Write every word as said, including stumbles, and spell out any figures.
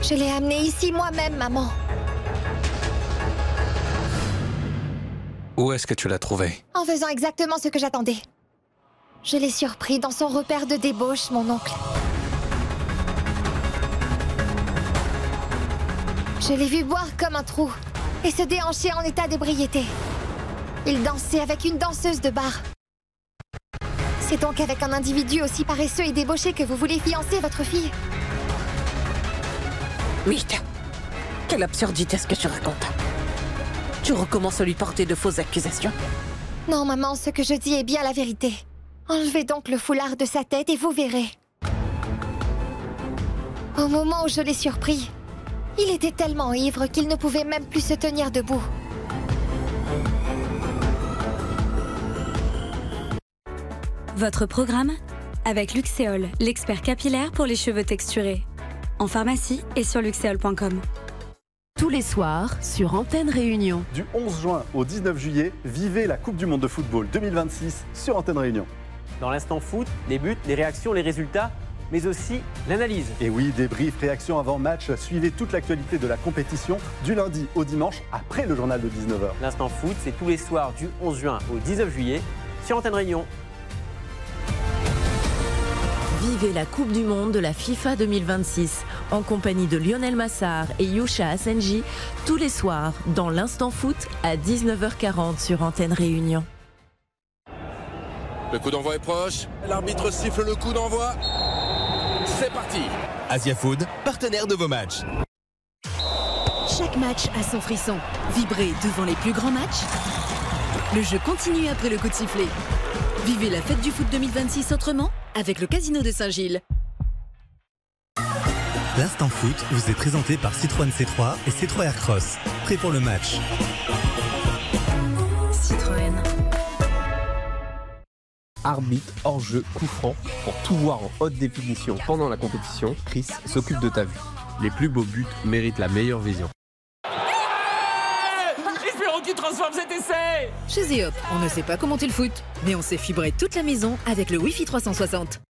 Je l'ai amené ici moi-même, maman. Où est-ce que tu l'as trouvé? En faisant exactement ce que j'attendais. Je l'ai surpris dans son repère de débauche, mon oncle. Je l'ai vu boire comme un trou et se déhancher en état d'ébriété. Il dansait avec une danseuse de bar. C'est donc avec un individu aussi paresseux et débauché que vous voulez fiancer votre fille? Vite! Quelle absurdité ce que tu racontes! Tu recommences à lui porter de fausses accusations? Non, maman, ce que je dis est bien la vérité. Enlevez donc le foulard de sa tête et vous verrez. Au moment où je l'ai surpris, il était tellement ivre qu'il ne pouvait même plus se tenir debout. Votre programme avec Luxéol, l'expert capillaire pour les cheveux texturés. En pharmacie et sur luxéol point com. Tous les soirs sur Antenne Réunion. Du onze juin au dix-neuf juillet, vivez la Coupe du Monde de football deux mille vingt-six sur Antenne Réunion. Dans l'instant foot, les buts, les réactions, les résultats, mais aussi l'analyse. Et oui, débrief, réaction avant match, suivez toute l'actualité de la compétition du lundi au dimanche après le journal de dix-neuf heures. L'instant foot, c'est tous les soirs du onze juin au dix-neuf juillet sur Antenne Réunion. Vivez la Coupe du Monde de la FIFA deux mille vingt-six en compagnie de Lionel Massard et Yusha Asenji tous les soirs dans l'Instant Foot à dix-neuf heures quarante sur Antenne Réunion. Le coup d'envoi est proche, l'arbitre siffle le coup d'envoi. C'est parti. Asia Food, partenaire de vos matchs. Chaque match a son frisson. Vibrez devant les plus grands matchs. Le jeu continue après le coup de sifflet. Vivez la fête du foot deux mille vingt-six autrement avec le Casino de Saint-Gilles. L'Instant Foot vous est présenté par Citroën C trois et C trois Aircross. Prêt pour le match. Citroën. Arbitre, hors-jeu, coup franc. Pour tout voir en haute définition pendant la compétition, Chris s'occupe de ta vue. Les plus beaux buts méritent la meilleure vision. Espérons qu'il transforme cet essai. Chez Zeop, on ne sait pas commenter le foot, mais on sait fibrer toute la maison avec le Wi-Fi trois cent soixante.